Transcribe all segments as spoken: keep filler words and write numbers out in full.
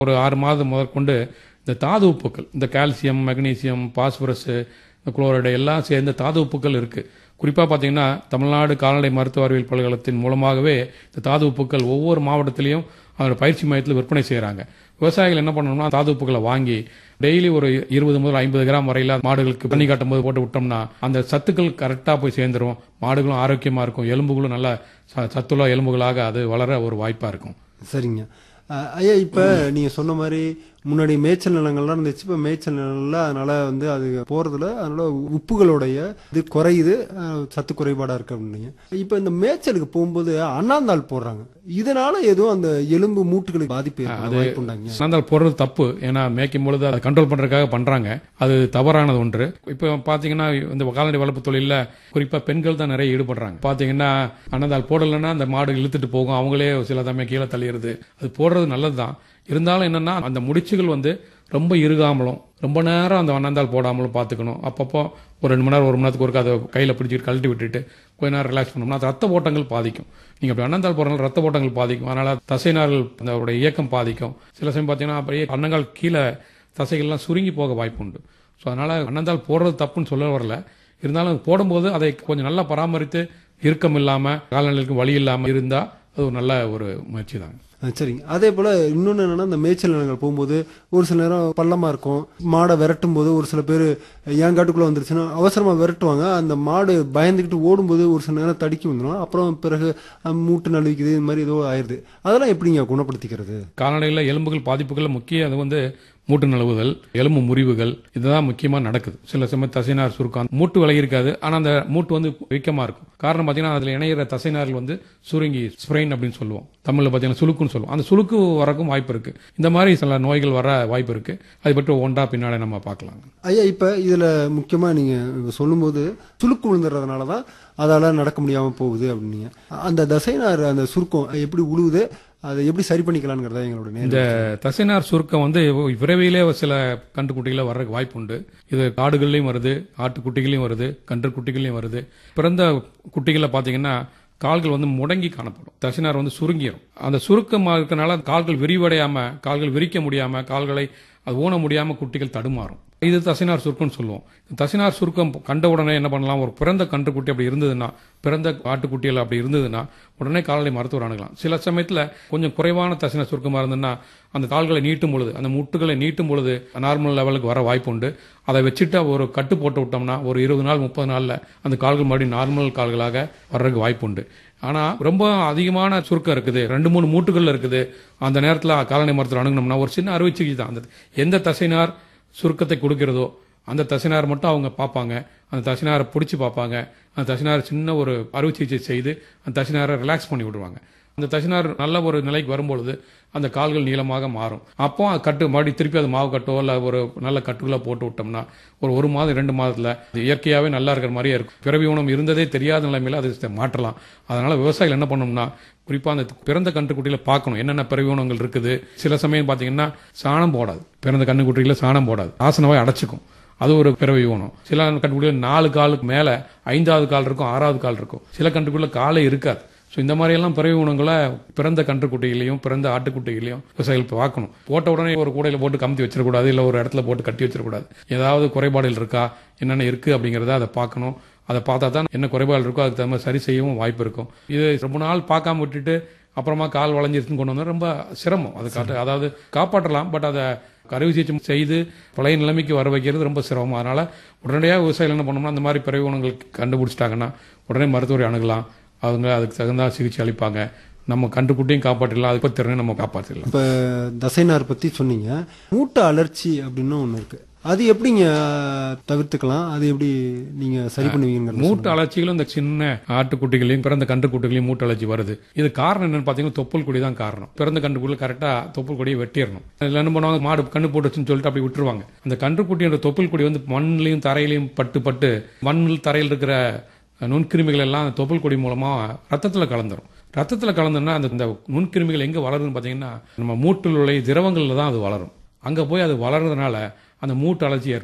ஒரு ஆறு மாதம் முதற்கொண்டு இந்த தாது உப்புக்கள், இந்த கால்சியம், மெக்னீசியம், பாஸ்பரஸ், இந்த குளோரைடு எல்லாம் சேர்ந்த தாது உப்புக்கள் இருக்கு. குறிப்பாக பார்த்தீங்கன்னா தமிழ்நாடு கால்நடை மருத்துவ அறிவியல் பல்கலைக்கழகத்தின் மூலமாகவே இந்த தாது உப்புக்கள் ஒவ்வொரு மாவட்டத்திலையும் அதோட பயிற்சி மையத்தில் விற்பனை செய்கிறாங்க. விவசாயிகள் என்ன பண்ணணும்னா தாது உப்புக்களை வாங்கி டெய்லி ஒரு இருபது முதல் ஐம்பது கிராம் வரையில மாடுகளுக்கு தண்ணி காட்டும் போது போட்டு விட்டோம்னா அந்த சத்துக்கள் கரெக்டாக போய் சேர்ந்துரும். மாடுகளும் ஆரோக்கியமாக இருக்கும், எலும்புகளும் நல்ல சத்துள்ள எலும்புகளாக அது வளர ஒரு வாய்ப்பாக இருக்கும். சரிங்க ஐயா. இப்போ நீங்கள் சொன்ன மாதிரி முன்னாடி மேய்ச்சல் நிலங்கள்லாம் இருந்துச்சு, இப்போ மேய்ச்சல் நிலங்கள்ல அதனால வந்து அது போறதுல அதனால உப்புகளுடைய இது குறையுது, சத்து குறைபாடா இருக்கு அப்படின்னீங்க. இப்போ இந்த மேய்ச்சலுக்கு போகும்போது அண்ணாந்தாள் போடுறாங்க, இதனால எதுவும் அந்த எலும்பு மூட்டுகளுக்கு பாதிப்பு வாய்ப்புண்டாங்க? அண்ணாந்தாள் போடுறது தப்பு. ஏன்னா மேய்க்கும் பொழுது அதை கண்ட்ரோல் பண்றதுக்காக பண்றாங்க, அது தவறானது ஒன்று. இப்போ பாத்தீங்கன்னா இந்த கால்நடை வளர்ப்பு தொழில குறிப்பா பெண்கள் தான் நிறைய ஈடுபடுறாங்க. பாத்தீங்கன்னா அண்ணாந்தாள் போடலைன்னா அந்த மாடு இழுத்துட்டு போகும், அவங்களே சில சமயம் கீழே தள்ளிடுது. அது போடுறது நல்லதுதான். இருந்தாலும் என்னன்னா அந்த முடிச்சுகள் வந்து ரொம்ப இறுகாமலும் ரொம்ப நேரம் அந்த அண்ணாந்தாள் போடாமலும் பார்த்துக்கணும். அப்பப்போ ஒரு ரெண்டு மணி நேரம் ஒரு மணி நேரத்துக்கு ஒருக்க அதை கையில் பிடிச்சிட்டு கழட்டி விட்டுட்டு கொஞ்ச நேரம் ரிலாக்ஸ் பண்ணோம்னா அது ரத்த ஓட்டங்கள் பாதிக்கும். நீங்கள் அப்படி அண்ணாந்தாள் போடுறதுனால ரத்த ஓட்டங்கள் பாதிக்கும், அதனால தசைநார்கள் அதோட இயக்கம் பாதிக்கும். சில சமயம் பார்த்தீங்கன்னா அப்படியே அண்ணங்கால் கீழே தசைகள்லாம் சுருங்கி போக வாய்ப்பு உண்டு. ஸோ அதனால அண்ணாந்தாள் போடுறது தப்புன்னு சொல்ல வரல. இருந்தாலும் போடும்போது அதை கொஞ்சம் நல்லா பராமரித்து இறுக்கம் இல்லாமல் கால்நடைகளுக்கு வலி இல்லாமல் இருந்தால் அது ஒரு நல்ல ஒரு முயற்சி தாங்க. சரிங்க. அதே போல இன்னொன்று என்னன்னா, இந்த மேய்ச்சல் நிலங்கள் போகும்போது ஒரு சில நேரம் பள்ளமா இருக்கும், மாடை விரட்டும் போது ஒரு சில பேர் ஏன் காட்டுக்குள்ள வந்துருச்சுன்னா அவசரமா விரட்டுவாங்க. அந்த மாடு பயந்துக்கிட்டு ஓடும்போது ஒரு சில நேரம் தடுக்கி வந்துடும், அப்புறம் பிறகு மூட்டு நழுவிக்குது, இந்த மாதிரி ஏதோ ஆயிடுது. அதெல்லாம் எப்படிங்க குணப்படுத்திக்கிறது? கால்நடைகளில் எலும்புகள் பாதிப்புகள் முக்கிய அது வந்து மூட்டு நழுவுதல், எலும்பு முறிவுகள், இதுதான் முக்கியமா நடக்குது. சில சமயம் தசைநார் சுருக்கம், மூட்டு விலகி இருக்காது, ஆனா அந்த மூட்டு வந்து வீக்கமா இருக்கும். காரணம் பாத்தீங்கன்னா அதுல இணையிற தசைநார்கள் வந்து சுருங்கி ஸ்ப்ரெயின் அப்படின்னு சொல்லுவோம், தமிழ்ல பாத்தீங்கன்னா சுளுக்குன்னு சொல்லுவோம். அந்த சுளுக்கு வரக்கும் வாய்ப்பு இருக்கு. இந்த மாதிரி சில நோய்கள் வர வாய்ப்பு இருக்கு. அதை பற்றி ஒன்றா பின்னாடி நம்ம பார்க்கலாம். ஐயா, இப்ப இதுல முக்கியமா நீங்க சொல்லும்போது சுளுக்கு விழுந்துறதுனாலதான் அதால நடக்க முடியாம போகுது அப்படின்னீங்க. அந்த தசைநார் அந்த சுருக்கம் எப்படி உழுவுது, அதை எப்படி சரி பண்ணிக்கலாம்ங்கிறதா எங்களோட நேரம். இந்த தசைநார் சுருக்கம் வந்து விரைவிலே சில கன்றுக்குட்டிகளை வர்றதுக்கு வாய்ப்பு உண்டு. இது காடுகள்லையும் வருது, ஆட்டுக்குட்டிகளையும் வருது, கன்றுக்குட்டிகளையும் வருது. பிறந்த குட்டிகளை பார்த்தீங்கன்னா கால்கள் வந்து முடங்கி காணப்படும், தசைநார் வந்து சுருங்கிடும். அந்த சுருக்கமாக இருக்கனால கால்கள் விரிவடையாம, கால்கள் விரிக்க முடியாம, கால்களை அது ஊன முடியாம குட்டிகள் தடுமாறும். இது தசைநார் சுருக்கம்னு சொல்லுவோம். தசைநார் சுருக்கம் கண்ட உடனே என்ன பண்ணலாம், ஒரு பிறந்த கன்றுக்குட்டி அப்படி இருந்ததுன்னா, பிறந்த ஆட்டுக்குட்டிகள் அப்படி இருந்ததுன்னா உடனே கால்நடை மருத்துவர் அணுகலாம். சில சமயத்தில் கொஞ்சம் குறைவான தசைநார் சுருக்கமாக இருந்ததுன்னா அந்த கால்களை நீட்டும் பொழுது, அந்த முட்டுகளை நீட்டும் பொழுது நார்மல் லெவலுக்கு வர வாய்ப்பு உண்டு. அதை வச்சுட்டு ஒரு கட்டு போட்டு விட்டோம்னா ஒரு இருபது நாள் முப்பது நாளில் அந்த கால்கள் மறுபடியும் நார்மல் கால்களாக வர்றதுக்கு வாய்ப்பு உண்டு. ஆனா ரொம்ப அதிகமான சுருக்கம் இருக்குது, ரெண்டு மூணு மூட்டுகள் இருக்குது, அந்த நேரத்தில் கால்நடை மருத்துவர் அணுகணும்னா ஒரு சின்ன அறுவை சிகிச்சை தான். அந்த எந்த தசைநார் சுருக்கத்தை கொடுக்கிறதோ அந்த தசைநார் மட்டும் அவங்க பார்ப்பாங்க, அந்த தசைநாரை பிடிச்சி பார்ப்பாங்க, அந்த தசைநார் சின்ன ஒரு அறுவை சிகிச்சை செய்து அந்த தசைநாரை ரிலாக்ஸ் பண்ணி விடுவாங்க. அந்த தசைநார் நல்ல ஒரு நிலைக்கு வரும்பொழுது அந்த கால்கள் நீளமாக மாறும். அப்போ கட்டு மறுபடியும் திருப்பி அது மாவு கட்டோ இல்லை ஒரு நல்ல கட்டுகளை போட்டு விட்டோம்னா ஒரு ஒரு மாதம் ரெண்டு மாதத்துல இயற்கையாகவே நல்லா இருக்கிற மாதிரியே இருக்கும். பிறவி ஊனம் இருந்ததே தெரியாத நிலைமையில அதை மாற்றலாம். அதனால விவசாயிகள் என்ன பண்ணணும்னா குறிப்பா அந்த பிறந்த கன்றுக்குட்டியில பார்க்கணும் என்னென்ன பிறவி ஊனங்கள் இருக்குது. சில சமயம் பாத்தீங்கன்னா சாணம் போடாது, பிறந்த கன்றுக்குட்டியில சாணம் போடாது, ஆசனவாய் அடைச்சிக்கும், அது ஒரு பிறவி ஊனம். சில கன்றுக்குட்டியில நாலு காலுக்கு மேல ஐந்தாவது கால் இருக்கும், ஆறாவது கால் இருக்கும், சில கன்றுக்குட்டியில காலே இருக்காது. ஸோ இந்த மாதிரி எல்லாம் பிறவி ஊனங்களை பிறந்த கன்றுக்குட்டிகளையும் பிறந்த ஆட்டுக்குட்டிகளையும் விவசாயிகள் பார்க்கணும். போட்ட உடனே ஒரு கூடையில போட்டு கமுத்தி வச்சிடக்கூடாது, இல்லை ஒரு இடத்துல போட்டு கட்டி வச்சிடக்கூடாது. ஏதாவது குறைபாடுகள் இருக்கா, என்னென்ன இருக்கு அப்படிங்கிறத அதை பார்க்கணும். அதை பார்த்தா தான் என்ன குறைபாடு இருக்கோ அதுக்கு தகுந்த மாதிரி சரி செய்யவும் வாய்ப்பு இருக்கும். இது ரொம்ப நாள் பார்க்காம விட்டுட்டு அப்புறமா கால் வளைஞ்சிருச்சுன்னு கொண்டு வந்தா ரொம்ப சிரமம். அது காட்டு அதாவது காப்பாற்றலாம், பட் அதை அறுவை சிகிச்சை செய்து பழைய நிலைமைக்கு வர வைக்கிறது ரொம்ப சிரமம். அதனால உடனடியாக விவசாயிகள் என்ன பண்ணணும்னா அந்த மாதிரி பிறவி ஊனங்கள் கண்டுபிடிச்சிட்டாங்கன்னா உடனே மருத்துவரை அணுகலாம். அவங்க அதுக்கு தகுந்த சிகிச்சை அளிப்பாங்க. நம்ம கன்றுக்குட்டியும் காப்பாற்றிடலாம், அதுக்கு திறனை நம்ம காப்பாற்றிடலாம். இப்போ தசைநார் பற்றி சொன்னீங்க, மூட்டு அலர்ச்சி அப்படின்னு ஒன்று இருக்கு, அது எப்படிங்க தவிர்த்துக்கலாம், அது எப்படி நீங்க சரி பண்ணுவீங்க? மூட்டு அலர்ச்சிகளும் இந்த சின்ன ஆட்டுக்குட்டிகளையும் பிறந்த கன்றுக்குட்டிகளையும் மூட்டு அலர்ச்சி வருது. இது காரணம் என்னன்னு பாத்தீங்கன்னா தொப்புள் கொடி தான் காரணம். பிறந்த கன்றுக்குள்ள கரெக்டா தொப்புள் கொடியை வெட்டிடணும். இதுல என்ன பண்ணுவாங்க, மாடு கண்ணு போட்டுச்சுன்னு சொல்லிட்டு அப்படி விட்டுருவாங்க. அந்த கன்றுக்குட்டியோட தொப்புள் கொடி வந்து மண்ணிலையும் தரையிலையும் பட்டு பட்டு மண்ணில் தரையில் இருக்கிற நுண்கிருமிகள் எல்லாம் அந்த தொப்புள் கொடி மூலமா ரத்தத்துல கலந்துரும். ரத்தத்துல கலந்துன்னா அந்த நுண்கிருமிகள் எங்க வளருதுன்னு பாத்தீங்கன்னா நம்ம மூட்டில் உள்ள திரவங்கள்ல தான் அது வளரும். அங்க போய் அது வளர்றதுனால அந்த மூட்டு அலர்ச்சி ஏற்படுது.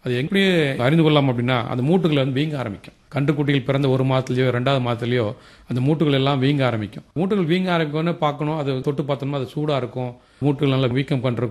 அது எப்படி அறிந்து கொள்ளலாம் அப்படின்னா அந்த மூட்டுகள் வந்து வீங்க ஆரம்பிக்கும். கன்றுக்குட்டிகள் பிறந்த ஒரு மாதத்துலயோ ரெண்டாவது மாதத்துலயோ அந்த மூட்டுகள் எல்லாம் வீங்க ஆரம்பிக்கும். மூட்டுகள் வீங்க ஆரம்பிக்கணும்னு பார்க்கணும். அது தொட்டு பார்த்தோம்னா அது சூடா இருக்கும். மூட்டுகள் நல்லா வீக்கம் பண்ற